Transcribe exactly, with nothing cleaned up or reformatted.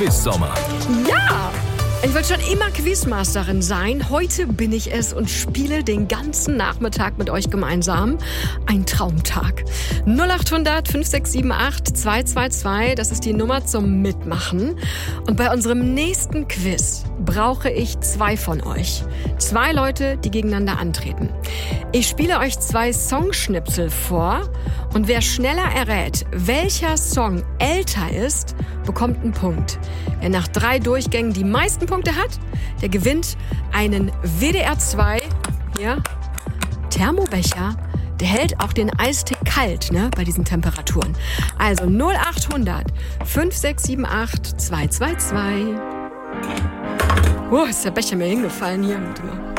Quiz-Sommer. Ja! Ich wollte schon immer Quizmasterin sein. Heute bin ich es und spiele den ganzen Nachmittag mit euch gemeinsam. Ein Traumtag. null acht hundert fünf sechs sieben acht zwei zwei zwei, das ist die Nummer zum Mitmachen. Und bei unserem nächsten Quiz brauche ich zwei von euch. Zwei Leute, die gegeneinander antreten. Ich spiele euch zwei Songschnipsel vor und wer schneller errät, welcher Song älter ist, bekommt einen Punkt. Wer nach drei Durchgängen die meisten Punkte hat, der gewinnt einen W D R zwei ja, Thermobecher. Der hält auch den Eistee kalt, ne, bei diesen Temperaturen. Also null acht hundert fünf sechs sieben acht zwei zwei zwei. Oh, ist der Becher mir hingefallen hier. Warte mal.